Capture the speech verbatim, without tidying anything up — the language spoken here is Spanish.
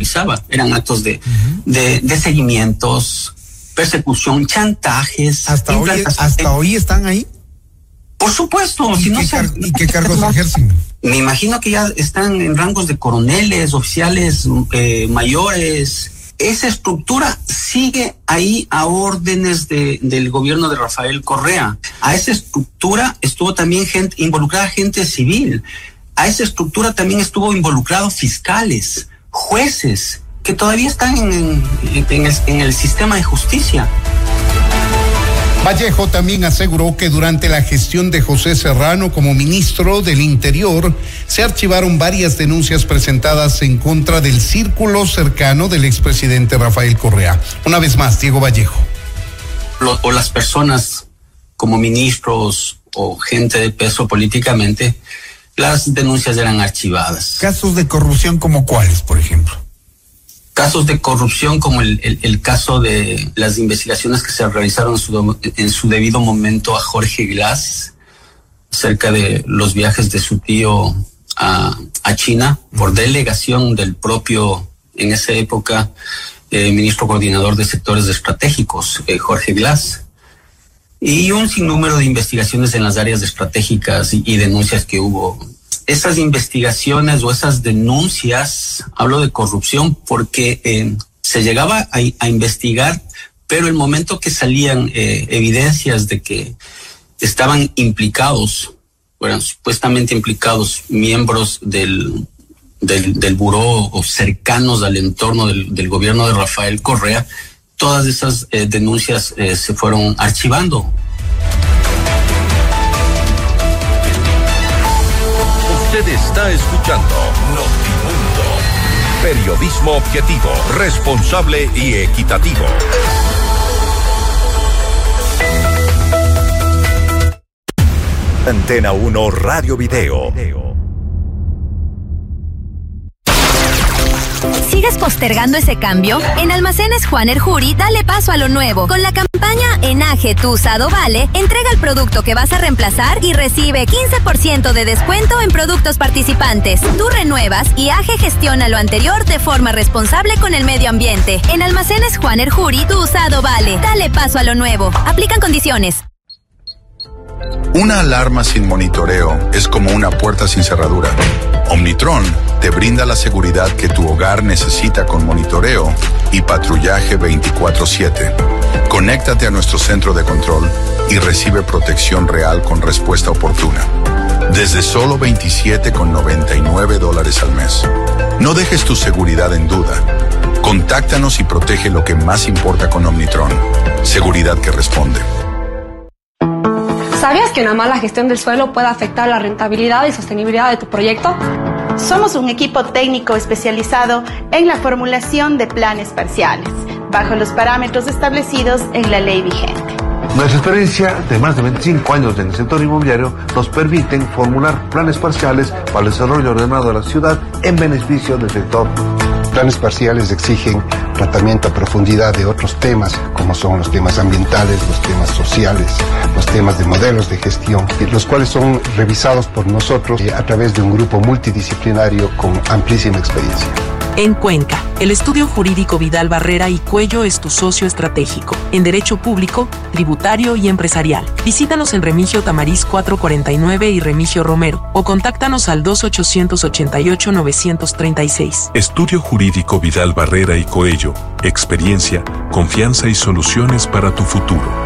realizaba. Eran actos de, uh-huh. de, de seguimientos, persecución, chantajes. ¿Hasta hoy, hasta hoy están ahí? Por supuesto. ¿Y, si qué, no car- se, ¿y qué cargos ejercen? Me imagino que ya están en rangos de coroneles, oficiales eh, mayores. Esa estructura sigue ahí a órdenes de, del gobierno de Rafael Correa. A esa estructura estuvo también gente, involucrada gente civil. A esa estructura también estuvo involucrados fiscales, jueces, que todavía están en, en, en, el, en el sistema de justicia. Vallejo también aseguró que durante la gestión de José Serrano como ministro del Interior se archivaron varias denuncias presentadas en contra del círculo cercano del expresidente Rafael Correa. Una vez más, Diego Vallejo. Lo, o las personas como ministros o gente de peso políticamente, las denuncias eran archivadas. ¿Casos de corrupción como cuáles, por ejemplo? Casos de corrupción como el, el, el caso de las investigaciones que se realizaron en su, en su debido momento a Jorge Glass acerca de los viajes de su tío a, a China por delegación del propio, en esa época, eh, ministro coordinador de sectores estratégicos, eh, Jorge Glass. Y un sinnúmero de investigaciones en las áreas estratégicas y, y denuncias que hubo. Esas investigaciones o esas denuncias, hablo de corrupción porque eh, se llegaba a, a investigar, pero el momento que salían eh, evidencias de que estaban implicados, eran supuestamente implicados miembros del, del, del buró o cercanos al entorno del, del gobierno de Rafael Correa, todas esas eh, denuncias eh, se fueron archivando. Usted está escuchando Notimundo. Periodismo objetivo, responsable y equitativo. Antena uno Radio Video. ¿Sigues postergando ese cambio? En Almacenes Juan Erjuri, dale paso a lo nuevo. Con la campaña Enaje tu usado vale, entrega el producto que vas a reemplazar y recibe quince por ciento de descuento en productos participantes. Tú renuevas y A G E gestiona lo anterior de forma responsable con el medio ambiente. En Almacenes Juan Erjuri, tu usado vale. Dale paso a lo nuevo. Aplican condiciones. Una alarma sin monitoreo es como una puerta sin cerradura. Omnitron te brinda la seguridad que tu hogar necesita con monitoreo y patrullaje veinticuatro siete. Conéctate a nuestro centro de control y recibe protección real con respuesta oportuna. Desde solo veintisiete con noventa y nueve dólares al mes. No dejes tu seguridad en duda. Contáctanos y protege lo que más importa con Omnitron. Seguridad que responde. ¿Sabías que una mala gestión del suelo puede afectar la rentabilidad y sostenibilidad de tu proyecto? Somos un equipo técnico especializado en la formulación de planes parciales, bajo los parámetros establecidos en la ley vigente. Nuestra experiencia de más de veinticinco años en el sector inmobiliario nos permiten formular planes parciales para el desarrollo ordenado de la ciudad en beneficio del sector. Planes parciales exigen tratamiento a profundidad de otros temas, como son los temas ambientales, los temas sociales, los temas de modelos de gestión, los cuales son revisados por nosotros a través de un grupo multidisciplinario con amplísima experiencia. En Cuenca, el estudio jurídico Vidal Barrera y Cuello es tu socio estratégico en derecho público, tributario y empresarial. Visítanos en Remigio Tamariz cuatrocientos cuarenta y nueve y Remigio Romero o contáctanos al dos ochocientos ochenta y ocho novecientos treinta y seis. Estudio jurídico Vidal Barrera y Coello. Experiencia, confianza y soluciones para tu futuro.